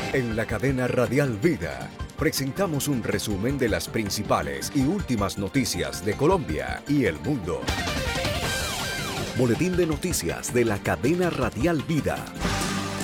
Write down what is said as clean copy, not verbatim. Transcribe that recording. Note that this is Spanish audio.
En la cadena Radial Vida presentamos un resumen de las principales y últimas noticias de Colombia y el mundo. Boletín de noticias de la cadena Radial Vida.